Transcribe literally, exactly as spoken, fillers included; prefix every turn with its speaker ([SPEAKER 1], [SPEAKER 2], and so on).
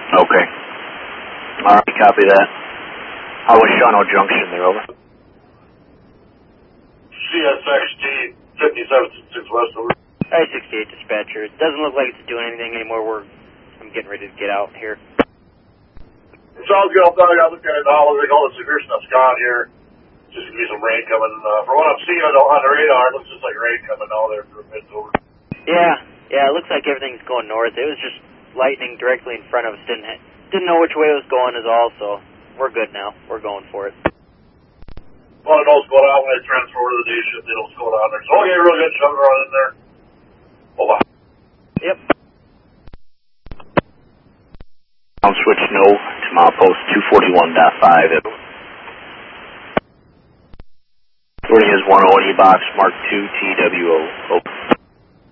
[SPEAKER 1] Okay. All right, copy that. How was Shawano Junction there, over?
[SPEAKER 2] C S X T fifty-seven six West, over.
[SPEAKER 3] I sixty-eight dispatcher. It doesn't look like it's doing anything anymore. We're, I'm getting ready to get out here.
[SPEAKER 2] It's all good. I look at it all. I think all the severe stuff's gone here. Just gonna be some rain coming. Uh, from what I'm seeing on the, on the radar, it looks just like rain coming all there for a bit, over.
[SPEAKER 3] Yeah, yeah. It looks like everything's going north. It was just lightning directly in front of us. Didn't ha- didn't know which way it was going, is all. So we're good now. We're going for it.
[SPEAKER 2] Well, I know what's going on when I transfer over to the day shift. They don't go down there. So okay, real good. Shove it on in there. Over.
[SPEAKER 3] Yep.
[SPEAKER 1] I'll switch no to milepost two forty-one point five. Reporting is one oh box Mark two T W O. Open.